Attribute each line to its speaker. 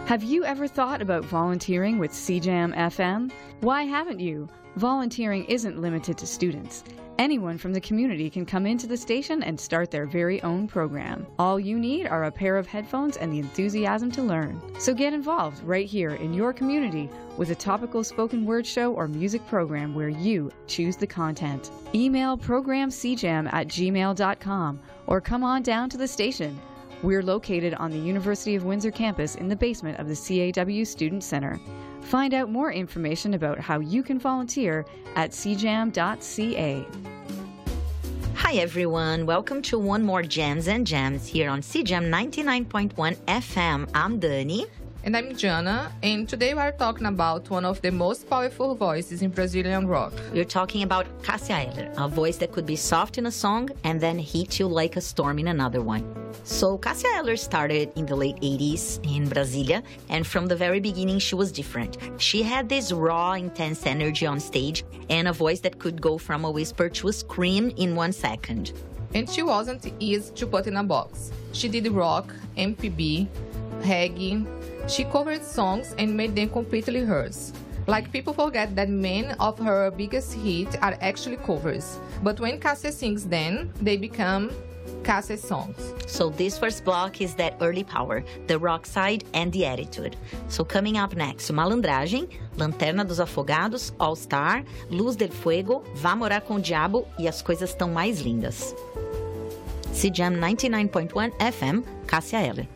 Speaker 1: Have you ever thought about volunteering with CJAM FM? Why haven't you? Volunteering isn't limited to students. Anyone from the community can come into the station and start their very own program. All you need are a pair of headphones and the enthusiasm to learn. So get involved right here in your community with a topical spoken word show or music program where you choose the content. Email programcjam@gmail.com or come on down to the station. We're located on the University of Windsor campus in the basement of the CAW Student Center. Find out more information about how you can volunteer at cjam.ca.
Speaker 2: Hi everyone, welcome to one more Jams and Jams here on CJAM 99.1 FM. I'm Dani.
Speaker 3: And I'm Jana, and today we are talking about one of the most powerful voices in Brazilian rock.
Speaker 2: We're talking about Cássia Eller, a voice that could be soft in a song and then hit you like a storm in another one. So Cássia Eller started in the late 80s in Brasília, and from the very beginning she was different. She had this raw, intense energy on stage and a voice that could go from a whisper to a scream in 1 second.
Speaker 3: And she wasn't easy to put in a box. She did rock, MPB, reggae. She covered songs and made them completely hers. Like, people forget that many of her biggest hits are actually covers. But when Cássia sings them, they become Cássia songs.
Speaker 2: So this first block is that early power, the rock side and the attitude. So coming up next, Malandragem, Lanterna dos Afogados, All Star, Luz del Fuego, Vá Morar com o Diabo e As Coisas Tão Mais Lindas. CJAM 99.1 FM, Cássia Eller.